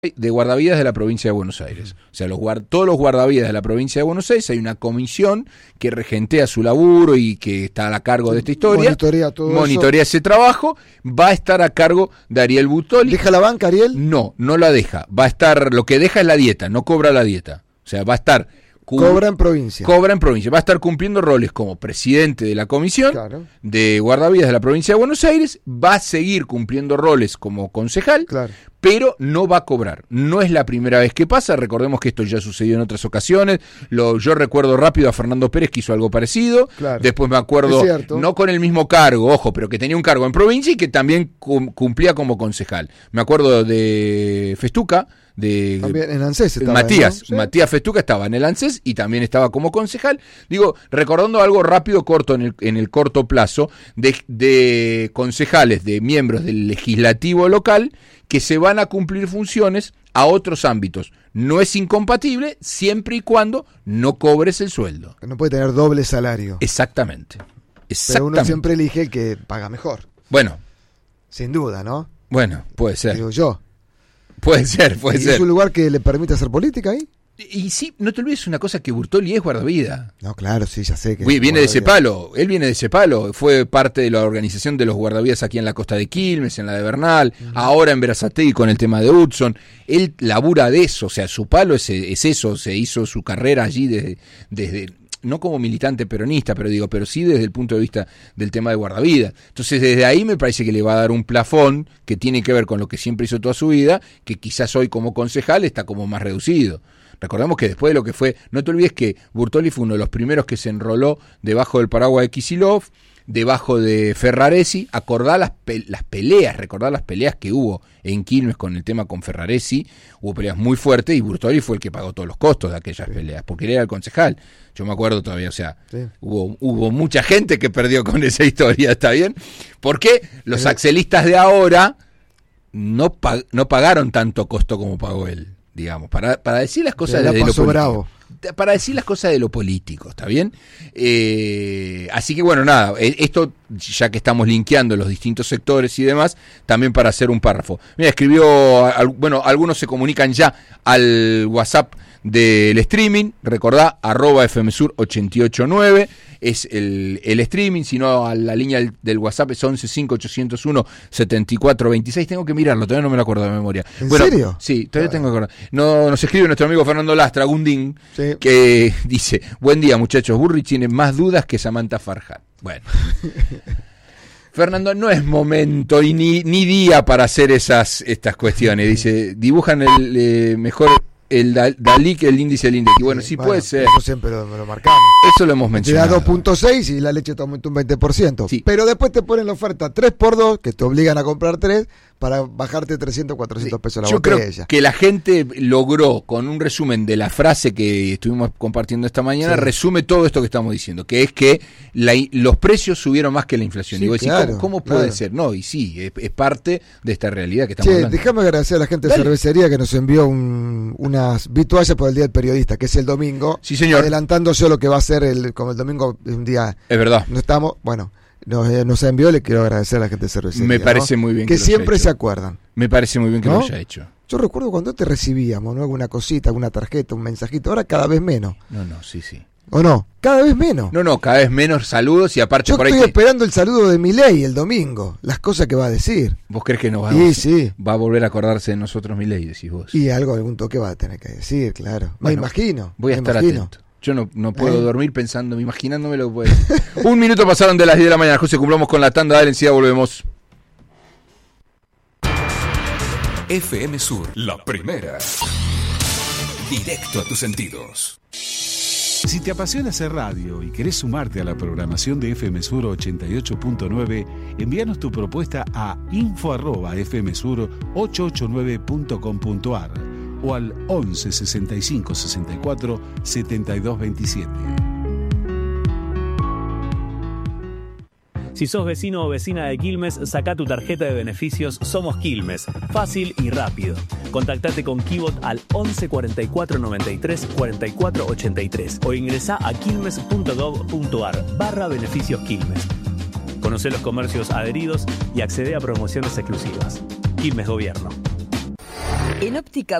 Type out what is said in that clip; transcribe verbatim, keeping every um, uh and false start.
de guardavidas de la provincia de Buenos Aires. O sea, los guard- todos los guardavidas de la provincia de Buenos Aires, hay una comisión que regentea su laburo y que está a cargo de esta historia. Monitorea todo monitorea eso. ese trabajo. Va a estar a cargo de Ariel Butoli. ¿Deja la banca, Ariel? No, no la deja. Va a estar, lo que deja es la dieta, no cobra la dieta. O sea, va a estar... cu- Cobra en provincia. Cobra en provincia. Va a estar cumpliendo roles como presidente de la comisión Claro. de guardavidas de la provincia de Buenos Aires. Va a seguir cumpliendo roles como concejal. Claro. Pero no va a cobrar. No es la primera vez que pasa. Recordemos que esto ya sucedió en otras ocasiones. Lo, yo recuerdo rápido a Fernando Pérez, que hizo algo parecido. Claro. Después me acuerdo, Es cierto. no con el mismo cargo, ojo, pero que tenía un cargo en provincia y que también cum- cumplía como concejal. Me acuerdo de Festuca, de También en ANSES estaba, Matías. ¿no? Sí. Matías Festuca estaba en el ANSES y también estaba como concejal. Digo, recordando algo rápido, corto, en el, en el corto plazo, de, de concejales, de miembros del legislativo local, que se van a cumplir funciones a otros ámbitos. No es incompatible siempre y cuando no cobres el sueldo. Que no puede tener doble salario. Exactamente. Pero Exactamente. uno siempre elige el que paga mejor. Bueno, Sin duda, ¿no? bueno, puede ser. Digo yo. Puede ser, puede ¿Y ser. es un lugar que le permite hacer política ahí? Y sí, no te olvides una cosa, que Burtoli es guardavida. No, claro, sí, ya sé que... Uy, viene de ese Guardavidas. palo, él viene de ese palo, fue parte de la organización de los guardavidas aquí en la costa de Quilmes, en la de Bernal, uh-huh. ahora en Berazategui con el tema de Hudson. Él labura de eso, o sea, su palo es, es eso, se hizo su carrera allí desde, desde, no como militante peronista, pero digo, pero sí desde el punto de vista del tema de guardavidas. Entonces desde ahí me parece que le va a dar un plafón que tiene que ver con lo que siempre hizo toda su vida, que quizás hoy como concejal está como más reducido. Recordemos que después de lo que fue, no te olvides que Burtoli fue uno de los primeros que se enroló debajo del paraguas de Kicillof, debajo de Ferraresi. Acordá las, pe- las peleas, recordá las peleas que hubo en Quilmes con el tema con Ferraresi. Hubo peleas muy fuertes y Burtoli fue el que pagó todos los costos de aquellas sí. peleas, porque él era el concejal. Yo me acuerdo todavía, o sea, sí. hubo, hubo mucha gente que perdió con esa historia, ¿está bien? Porque los axelistas de ahora no, pag- no pagaron tanto costo como pagó él. Digamos, para, para decir las cosas de, de lo político. Bravo. Para decir las cosas de lo político, ¿está bien? Eh, así que bueno, nada, esto ya que estamos linkeando los distintos sectores y demás, también para hacer un párrafo. Mira, escribió, bueno, algunos se comunican ya al WhatsApp del streaming, recordá, arroba fmsur ochenta y ocho nueve, es el, el streaming, si no a la línea del, del WhatsApp es once cinco ochocientos uno setenta y cuatro veintiséis, tengo que mirarlo, todavía no me lo acuerdo de memoria. ¿En bueno, serio? Sí, todavía ah. tengo que acordar. No, nos escribe nuestro amigo Fernando Lastra, Gundín, sí. que dice, buen día muchachos, Burrich tiene más dudas que Samantha Farhat. Bueno. Fernando, no es momento y ni, ni día para hacer esas estas cuestiones. Dice, dibujan el eh, mejor el Dalí que el índice del índice. Y bueno, sí, sí bueno, puede ser. Eso siempre lo, lo marcamos. Eso lo hemos mencionado. Te da dos punto seis y la leche te aumenta un veinte por ciento. Sí. Pero después te ponen la oferta tres por dos, que te obligan a comprar tres para bajarte trescientos, cuatrocientos sí. pesos la Yo botella. Creo que la gente logró, con un resumen de la frase que estuvimos compartiendo esta mañana, sí. resume todo esto que estamos diciendo, que es que la, los precios subieron más que la inflación. Sí, y vos claro, decís, ¿cómo, cómo puede claro. ser? No, y sí, es, es parte de esta realidad que estamos Che, hablando. déjame agradecer a la gente de Dale. cervecería que nos envió un, unas vituallas por el Día del Periodista, que es el domingo. Sí, señor. Adelantándose a lo que va a ser el, como el domingo, un día. Es verdad. No estamos, bueno, nos, eh, nos envió, le quiero agradecer a la gente de cervecería. Me parece ¿no? muy bien que, que lo siempre haya hecho. se acuerdan. Me parece muy bien que ¿no? lo haya hecho. Yo recuerdo cuando te recibíamos, ¿no? Alguna cosita, alguna tarjeta, un mensajito, ahora cada vez menos. No, no, sí, sí. ¿O no? Cada vez menos. No, no, cada vez menos saludos y aparte Yo por ahí. estoy que... esperando el saludo de Milei el domingo, las cosas que va a decir. ¿Vos crees que nos va, sí, sí. va a volver a acordarse de nosotros Milei, decís vos? Y algo, algún toque va a tener que decir, claro. Bueno, me imagino. Voy a me estar imagino. atento. Yo no, no puedo ¿Eh? dormir pensando, imaginándome lo que puede decir. Un minuto pasaron de las diez de la mañana, José, cumplamos con la tanda, dale, enseguida volvemos. F M Sur, la primera. Directo a tus sentidos. Si te apasiona hacer radio y querés sumarte a la programación de F M Sur ochenta y ocho punto nueve, envíanos tu propuesta a info arroba fmsur ochocientos ochenta y nueve punto com punto ar o al once sesenta y cinco sesenta y cuatro setenta y dos veintisiete. Si sos vecino o vecina de Quilmes, sacá tu tarjeta de beneficios Somos Quilmes. Fácil y rápido. Contactate con Kibot al once cuarenta y cuatro noventa y tres cuarenta y cuatro ochenta y tres o ingresá a quilmes punto gov punto ar barra beneficios Quilmes. Conocé los comercios adheridos y accede a promociones exclusivas. Quilmes Gobierno. En Óptica